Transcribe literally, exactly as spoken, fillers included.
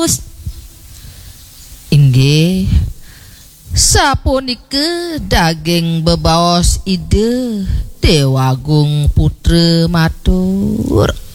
Paus. Inggih sapunike daging bebaos ide Dewagung Putra matur.